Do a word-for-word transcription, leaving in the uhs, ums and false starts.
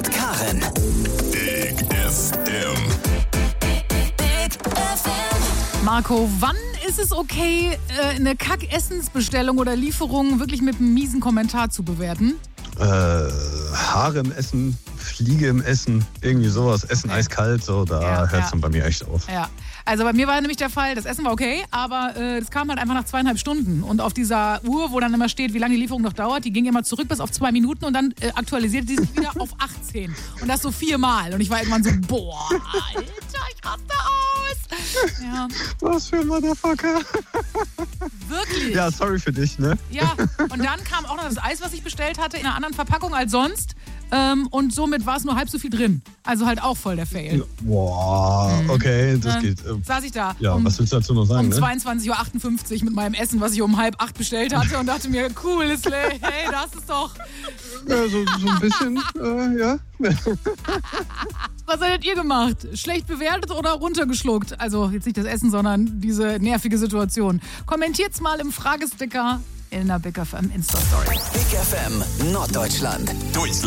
mit Karin. Big F M. Big F M. Marco, wann ist es okay, eine Kack-Essensbestellung oder Lieferung wirklich mit einem miesen Kommentar zu bewerten? Äh, Haare im Essen, Fliege im Essen, irgendwie sowas. Essen Okay. eiskalt, so, da Ja, hört es ja. dann bei mir echt auf. Ja, also bei mir war nämlich der Fall, das Essen war okay, aber äh, das kam halt einfach nach zweieinhalb Stunden. Und auf dieser Uhr, wo dann immer steht, wie lange die Lieferung noch dauert, die ging immer zurück bis auf zwei Minuten und dann äh, aktualisierte sie sich wieder auf achtzehn. Und das so viermal. Und ich war irgendwann so, boah, Alter, ich raste aus. Ja, Was für ein Motherfucker. wirklich. Ja, sorry für dich, ne? Ja, und dann kam auch noch das Eis, was ich bestellt hatte, in einer anderen Verpackung als sonst. Ähm, und somit war es nur halb so viel drin. Also halt auch voll der Fail. Boah, okay, das Dann geht. Äh, saß ich da Ja, um, was willst du dazu noch sagen, um ne? zweiundzwanzig Uhr achtundfünfzig mit meinem Essen, was ich um halb acht bestellt hatte und dachte mir, cool, ist hey, das ist doch... Ja, so, so ein bisschen, äh, ja. Was hättet ihr gemacht? Schlecht bewertet oder runtergeschluckt? Also jetzt nicht das Essen, sondern diese nervige Situation. Kommentiert's mal im Fragesticker in der Big F M Insta-Story. Big F M Norddeutschland. Durchs